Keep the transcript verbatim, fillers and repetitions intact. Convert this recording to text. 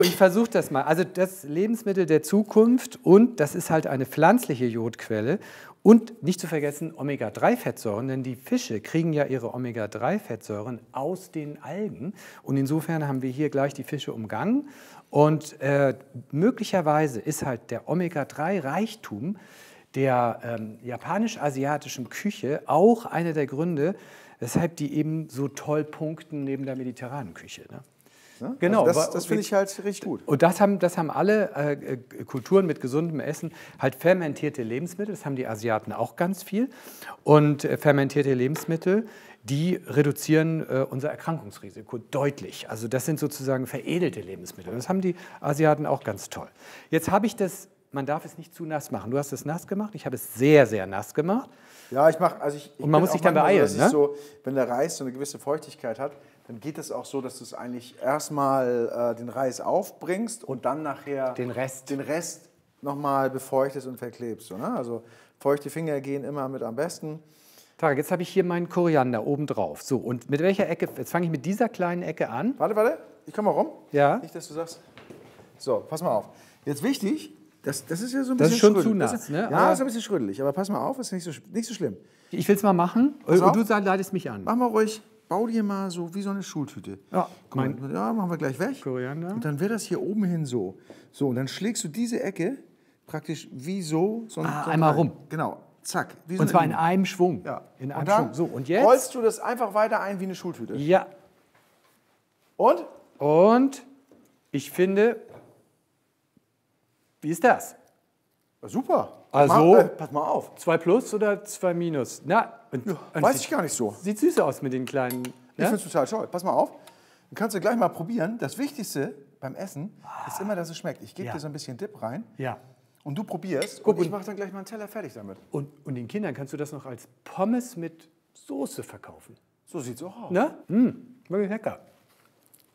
Ich versuche das mal. Also das Lebensmittel der Zukunft und das ist halt eine pflanzliche Jodquelle und nicht zu vergessen Omega drei Fettsäuren, denn die Fische kriegen ja ihre Omega drei Fettsäuren aus den Algen und insofern haben wir hier gleich die Fische umgangen und äh, möglicherweise ist halt der Omega drei Reichtum der ähm, japanisch-asiatischen Küche auch einer der Gründe, weshalb die eben so toll punkten neben der mediterranen Küche. Ne? Ja, genau, also das, das finde ich halt richtig gut. Und das haben, das haben alle äh, Kulturen mit gesundem Essen, halt fermentierte Lebensmittel, das haben die Asiaten auch ganz viel. Und äh, fermentierte Lebensmittel, die reduzieren äh, unser Erkrankungsrisiko deutlich. Also das sind sozusagen veredelte Lebensmittel. Das haben die Asiaten auch ganz toll. Jetzt habe ich das, man darf es nicht zu nass machen. Du hast es nass gemacht, ich habe es sehr, sehr nass gemacht. Ja, ich mache, also ich, ich Und man muss sich dann beeilen, so, ne? So, wenn der Reis so eine gewisse Feuchtigkeit hat, dann geht es auch so, dass du es eigentlich erstmal äh, den Reis aufbringst und dann nachher den Rest, den Rest nochmal befeuchtest und verklebst. So, ne? Also feuchte Finger gehen immer mit am besten. Tarek, jetzt habe ich hier meinen Koriander oben drauf. So, und mit welcher Ecke? Jetzt fange ich mit dieser kleinen Ecke an. Warte, warte, ich komme mal rum. Ja. Nicht, dass du sagst. So, pass mal auf. Jetzt wichtig, das, das ist ja so ein das bisschen ist schon schrödelig. zu nass, ne? Ja, aber das ist ein bisschen schrödelig, aber pass mal auf, ist nicht so, nicht so schlimm. Ich will es mal machen Pass und auf. du leitest mich an. Mach mal ruhig, bau dir mal so wie so eine Schultüte. Ja, Guck mal, mein ja, machen wir gleich weg. Koriander. Und dann wäre das hier oben hin so. So, und dann schlägst du diese Ecke praktisch wie so. so, Ah, so einmal rein. rum. Genau, zack. Wie so Und eine zwar in Linie. einem Schwung. Ja. In einem und dann Schwung. So, und jetzt? rollst du das einfach weiter ein wie eine Schultüte. Ja. Und? Und ich finde, wie ist das? Ja, super. Also- Mal, äh, pass mal auf. Zwei plus oder zwei minus? Na, und, Ja, und weiß sieht- ich gar nicht so. Sieht süß aus mit den kleinen. Ich Ne? finde es total toll. Pass mal auf. Dann kannst du gleich mal probieren. Das Wichtigste beim Essen ist immer, dass es schmeckt. Ich gebe Ja. dir so ein bisschen Dip rein Ja. und du probierst. Guck, und ich und- mache dann gleich mal einen Teller fertig damit. Und, und den Kindern kannst du das noch als Pommes mit Soße verkaufen. So sieht's auch aus. Ne? Mm, wirklich lecker.